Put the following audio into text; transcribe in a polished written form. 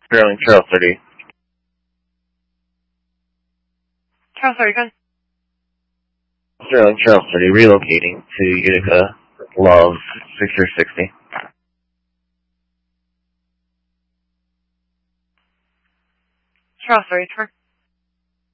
Sterling, Trail 30. Trail 30, good. Sterling, Trail 30, relocating to Utica, Love, 6060. Trail 30, turn.